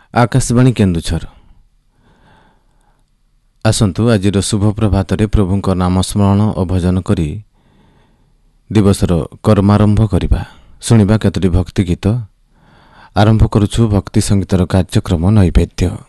आकाशवाणी केन्दुझर आसतु आज शुभ प्रभात प्रभुंक नाम स्मरण और भजन करी दिवसर कर्मारंभ करवा शुणा केतोटी भक्ति गीत आरंभ करुछु भक्ति संगीतर कार्यक्रम नैवेद्य।